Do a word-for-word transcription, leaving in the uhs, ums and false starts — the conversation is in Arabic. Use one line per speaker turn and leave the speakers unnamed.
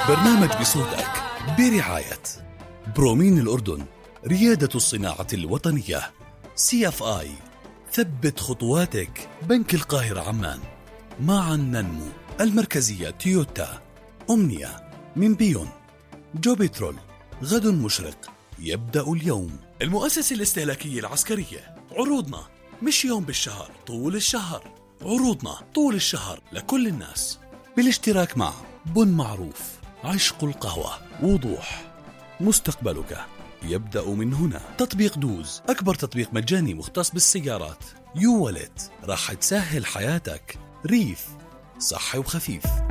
برنامج بصوتك برعاية برومين الأردن، ريادة الصناعة الوطنية. سي اف آي، ثبت خطواتك. بنك القاهرة عمان، معا ننمو. المركزية تويوتا. أمنية من بيون. جو بترول، غد مشرق يبدأ اليوم. المؤسسة الاستهلاكية العسكرية، عروضنا مش يوم بالشهر، طول الشهر. عروضنا طول الشهر لكل الناس، بالاشتراك مع بن معروف، عشق القهوة، وضوح. مستقبلك يبدأ من هنا. تطبيق دوز، أكبر تطبيق مجاني مختص بالسيارات. يو ولت، راح تسهل حياتك. ريف، صحي وخفيف.